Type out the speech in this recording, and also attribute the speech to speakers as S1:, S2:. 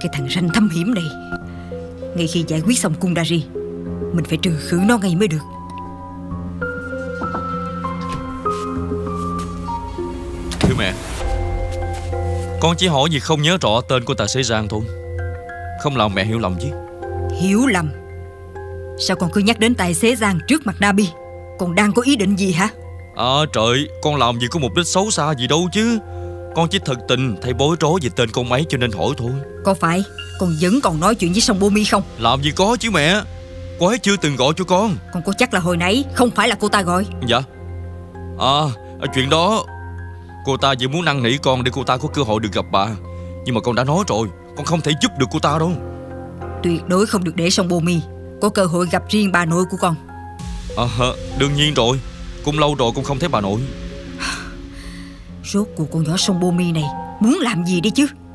S1: Cái thằng ranh thâm hiểm này, ngay khi giải quyết xong Kundari, mình phải trừ khử nó ngay mới được.
S2: Thưa mẹ, con chỉ hỏi vì không nhớ rõ tên của tài xế Giang thôi. Không làm mẹ hiểu lầm chứ?
S1: Hiểu lầm? Sao con cứ nhắc đến tài xế Giang trước mặt Nabi? Con đang có ý định gì hả?
S2: Trời, con làm gì có mục đích xấu xa gì đâu chứ. Con chỉ thật tình thấy bối rối về tên con ấy cho nên hỏi thôi.
S1: Có phải con vẫn còn nói chuyện với Sombomi không?
S2: Làm gì có chứ mẹ. Cô ấy chưa từng gọi cho con.
S1: Con có chắc là hồi nãy không phải là cô ta gọi?
S2: Dạ. Chuyện đó cô ta chỉ muốn năn nỉ con để cô ta có cơ hội được gặp bà. Nhưng mà con đã nói rồi, con không thể giúp được cô ta đâu.
S1: Tuyệt đối không được để Sombomi có cơ hội gặp riêng bà nội của con.
S2: Đương nhiên rồi. Cũng lâu rồi con không thấy bà nội.
S1: Rốt cuộc con nhỏ Sombomi này muốn làm gì đi chứ?